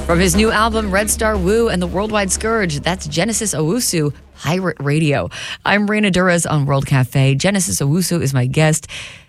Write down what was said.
From his new album, Red Star Woo and the Worldwide Scourge, that's Genesis Owusu, Pirate Radio. I'm Reina Duras on World Cafe. Genesis Owusu is my guest.